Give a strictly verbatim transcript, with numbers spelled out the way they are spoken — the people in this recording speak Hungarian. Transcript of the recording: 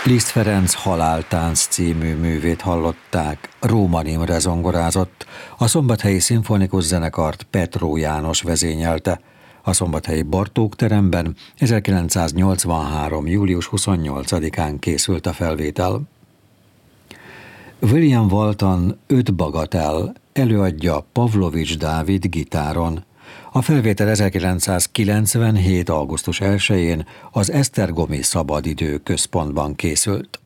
Liszt Ferenc Haláltánc című művét hallották, Róman Imre zongorázott, a Szombathelyi Szimfonikus Zenekart Petró János vezényelte. A szombathelyi Bartók teremben ezerkilencszáznyolcvanhárom. július huszonnyolcadikán készült a felvétel. William Walton Öt bagatel előadja Pavlovics Dávid gitáron. A felvétel ezerkilencszázkilencvenhét. augusztus elsején az Esztergomi Szabadidő Központban készült.